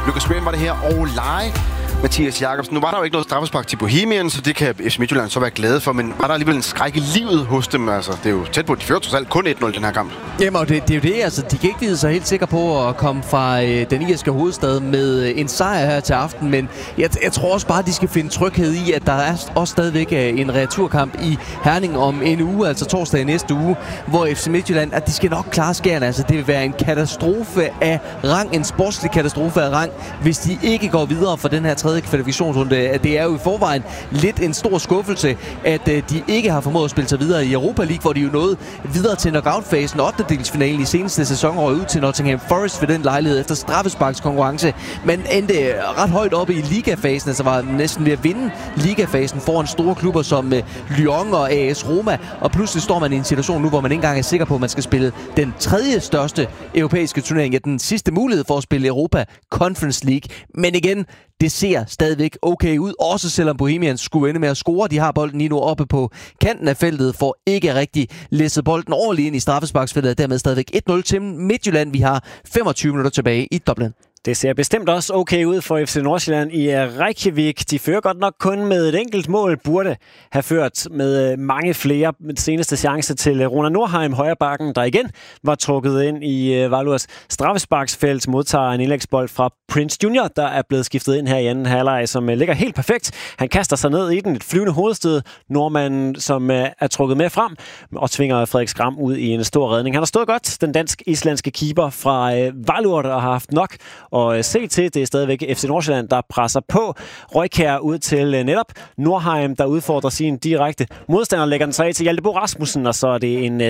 Lukas Møn var det her, og lege Mathias Jakobsen. Nu var der jo ikke noget straffespark til Bohemian, så det kan FC Midtjylland så være glade for, men var der alligevel en skræk i livet hos dem? Altså, det er jo tæt på, de fører trods alt kun 1-0 den her kamp. Jamen, og det er jo det, altså, de kan ikke vide sig helt sikre på at komme fra den irske hovedstad med en sejr her til aften, men jeg tror også bare, at de skal finde tryghed i, at der er også stadigvæk en returkamp i Herning om en uge, altså torsdag i næste uge, hvor FC Midtjylland, at de skal nok klare skærene. Altså, det vil være en katastrofe af rang, en sportslig katastrofe af rang, hvis de ikke går videre for den her tredje kvalifikationsrunde. Det er jo i forvejen lidt en stor skuffelse, at de ikke har formået at spille sig videre i Europa League, hvor de jo nåede videre til knockout-fasen, 8-delsfinalen i seneste sæson, og ud til Nottingham Forest ved den lejlighed efter straffesparkskonkurrence, men endte ret højt oppe i ligafasen, altså var næsten ved at vinde ligafasen foran store klubber som Lyon og AS Roma, og pludselig står man i en situation nu, hvor man ikke engang er sikker på, at man skal spille den tredje største europæiske turnering, ja, den sidste mulighed for at spille Europa Conference League. Men igen, det ser stadigvæk okay ud, også selvom Bohemians skulle ende med at score. De har bolden lige nu oppe på kanten af feltet, for ikke rigtig læsset bolden ordentligt ind i straffesparksfeltet, og dermed stadigvæk 1-0 til Midtjylland. Vi har 25 minutter tilbage i Dublin. Det ser bestemt også okay ud for FC Nordsjælland i Reykjavik. De fører godt nok kun med et enkelt mål, burde have ført med mange flere. Den seneste chance til Rona Norheim, højrebakken, der igen var trukket ind i Valurs straffesparksfelt, modtager en indlægsbold fra Prince Junior, der er blevet skiftet ind her i anden halvleg, som ligger helt perfekt. Han kaster sig ned i den, et flyvende hovedstød. Nordmanden, som er trukket med frem, og tvinger Frederik Skram ud i en stor redning. Han har stået godt, den dansk-islandske keeper fra Valur, der har haft nok og se til. Det er stadigvæk FC Nordsjælland, der presser på. Røykjær ud til netop Norheim, der udfordrer sin direkte modstander, lægger den sig af til Hjalte Bo Rasmussen, og så er det en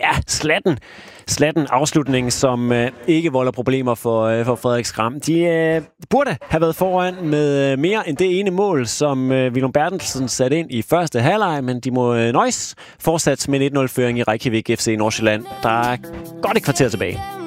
slatten afslutning, som ikke volder problemer for Frederik Skram. De burde have været foran med mere end det ene mål, som Willum Bertelsen satte ind i første halvleg, men de må nøjes fortsat med en 1-0-føring i Reykjavik FC Nordsjælland. Der er godt et kvarter tilbage.